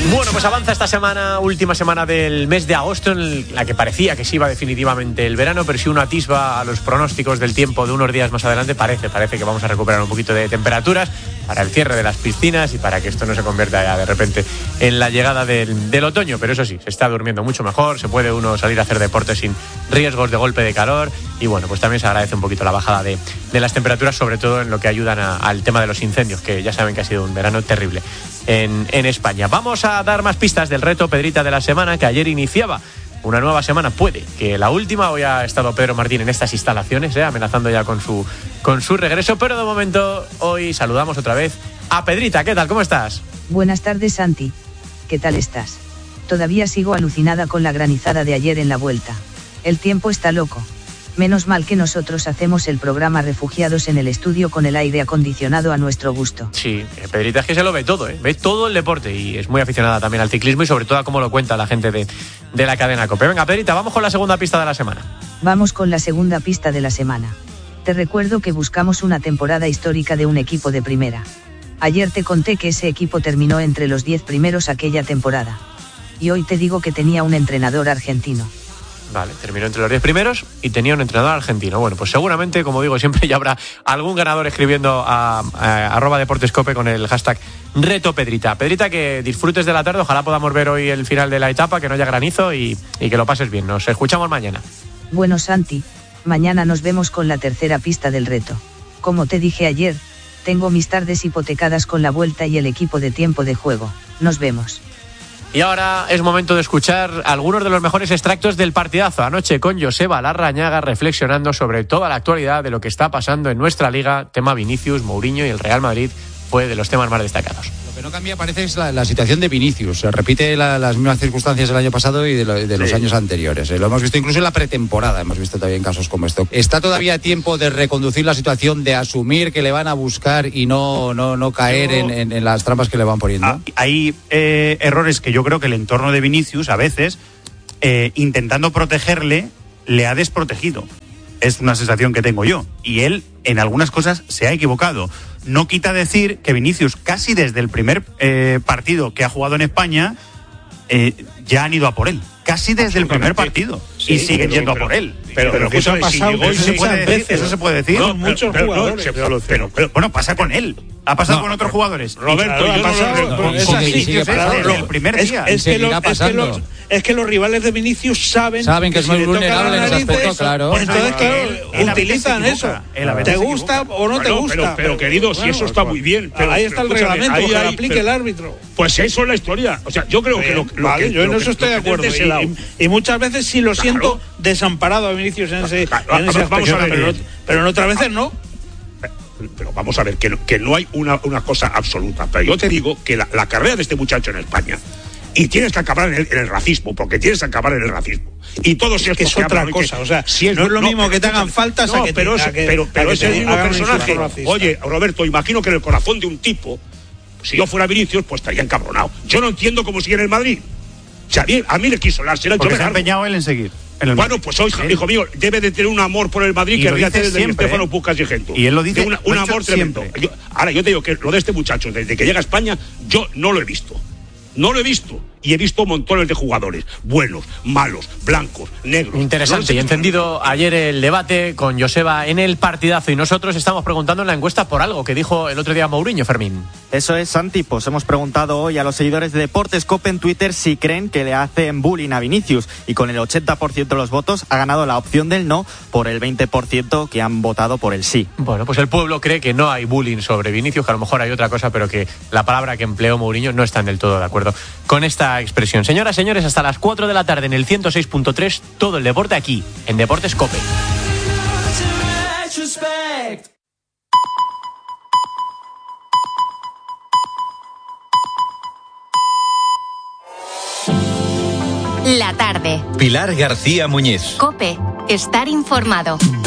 Bueno, pues avanza esta semana, última semana del mes de agosto, en la que parecía que se iba definitivamente el verano, pero si uno atisba a los pronósticos del tiempo de unos días más adelante, parece que vamos a recuperar un poquito de temperaturas para el cierre de las piscinas y para que esto no se convierta ya de repente en la llegada del otoño. Pero eso sí, se está durmiendo mucho mejor, se puede uno salir a hacer deporte sin riesgos de golpe de calor y bueno, pues también se agradece un poquito la bajada de las temperaturas, sobre todo en lo que ayudan al tema de los incendios, que ya saben que ha sido un verano terrible en España. Vamos a dar más pistas del reto Pedrita de la semana, que ayer iniciaba una nueva semana, puede que la última. Hoy ha estado Pedro Martín en estas instalaciones, amenazando ya con su regreso, pero de momento hoy saludamos otra vez a Pedrita. ¿Qué tal? ¿Cómo estás? Buenas tardes, Santi. ¿Qué tal estás? Todavía sigo alucinada con la granizada de ayer en la vuelta. El tiempo está loco. Menos mal que nosotros hacemos el programa refugiados en el estudio con el aire acondicionado a nuestro gusto. Sí, Pedrita es que se lo ve todo, ve todo el deporte y es muy aficionada también al ciclismo y sobre todo a cómo lo cuenta la gente de la cadena COPE. Venga, Pedrita, vamos con la segunda pista de la semana. Vamos con la segunda pista de la semana. Te recuerdo que buscamos una temporada histórica de un equipo de primera. Ayer te conté que ese equipo terminó entre los 10 primeros aquella temporada. Y hoy te digo que tenía un entrenador argentino. Vale, terminó entre los 10 primeros y tenía un entrenador argentino. Bueno, pues seguramente, como digo siempre, ya habrá algún ganador escribiendo a @deportescope con el hashtag Reto Pedrita. Pedrita, que disfrutes de la tarde, ojalá podamos ver hoy el final de la etapa, que no haya granizo y que lo pases bien. Nos escuchamos mañana. Bueno, Santi, mañana nos vemos con la tercera pista del reto. Como te dije ayer, tengo mis tardes hipotecadas con la vuelta y el equipo de tiempo de juego. Nos vemos. Y ahora es momento de escuchar algunos de los mejores extractos del partidazo anoche con Joseba Larrañaga, reflexionando sobre toda la actualidad de lo que está pasando en nuestra liga. Tema Vinicius, Mourinho y el Real Madrid fue de los temas más destacados. Lo que no cambia, parece, es la situación de Vinicius. Se repite las mismas circunstancias del año pasado y de los años anteriores. Lo hemos visto incluso en la pretemporada, hemos visto también casos como esto. ¿Está todavía a tiempo de reconducir la situación, de asumir que le van a buscar y no caer en las trampas que le van poniendo? Hay errores que yo creo que el entorno de Vinicius, a veces, intentando protegerle, le ha desprotegido. Es una sensación que tengo yo. Y él, en algunas cosas, se ha equivocado. No quita decir que Vinicius, casi desde el primer partido que ha jugado en España, ya han ido a por él. Casi desde el primer partido. Sí, y siguen yendo a por él. Pero ¿qué ha pasado? ¿Eso se puede decir? Con muchos jugadores. Pero bueno, pasa con él. Ha pasado con otros jugadores. Roberto, ha pasado es así. El primer día. Es que los rivales de Vinicius saben que es muy vulnerable en ese aspecto, claro. Entonces, claro, utilizan eso. ¿Te gusta o no te gusta? Pero querido, si eso está muy bien. Ahí está el reglamento, que lo aplique el árbitro. Pues eso es la historia. O sea, yo creo que yo en eso estoy de acuerdo. Y muchas veces sí lo siento desamparado a Vinicius en ese aspecto, pero en otras veces no. Pero vamos a ver, que no hay una cosa absoluta. Pero yo te digo que la carrera de este muchacho en España, y tienes que acabar en el racismo, porque tienes que acabar en el racismo. Y todos estos que es otra cosa, o sea, no es lo mismo que te hagan faltas a que pero es el mismo personaje. Oye, Roberto, imagino que en el corazón de un tipo, si yo fuera Vinicius, pues estaría encabronado. Yo no entiendo cómo sigue en el Madrid. O sea, a mí le quiso lársela. Porque se ha empeñado él en seguir. Bueno, pues hoy, hijo mío, debe de tener un amor por el Madrid que ría desde Stefano Pucas y Gento. Y él lo dice. Un amor tremendo. Ahora, yo te digo que lo de este muchacho, desde que llega a España, yo no lo he visto. No lo he visto. Y he visto montones de jugadores. Buenos, malos, blancos, negros. Interesante. Y encendido ayer el debate con Joseba en el partidazo. Y nosotros estamos preguntando en la encuesta por algo que dijo el otro día Mourinho, Fermín. Eso es, Santi. Pues hemos preguntado hoy a los seguidores de Deportes COPE en Twitter si creen que le hacen bullying a Vinicius. Y con el 80% de los votos ha ganado la opción del no por el 20% que han votado por el sí. Bueno, pues el pueblo cree que no hay bullying sobre Vinicius, que a lo mejor hay otra cosa, pero que la palabra que empleó Mourinho no están del todo de acuerdo con esta expresión. Señoras, señores, hasta las 4 de la tarde en el 106.3, todo el deporte aquí, en Deportes COPE. La tarde. Pilar García Muñiz. COPE. Estar informado.